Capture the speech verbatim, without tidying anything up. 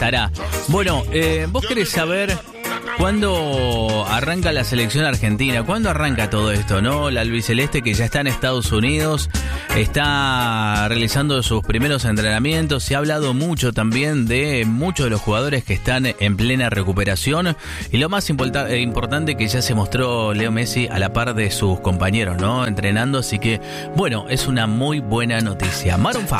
estará. Bueno, eh, vos querés saber cuándo arranca la selección argentina, cuándo arranca todo esto, ¿no? La albiceleste, que ya está en Estados Unidos, está realizando sus primeros entrenamientos. Se ha hablado mucho también de muchos de los jugadores que están en plena recuperación, y lo más importa- importante, que ya se mostró Leo Messi a la par de sus compañeros, ¿no? Entrenando, así que bueno, es una muy buena noticia. Maroon cinco.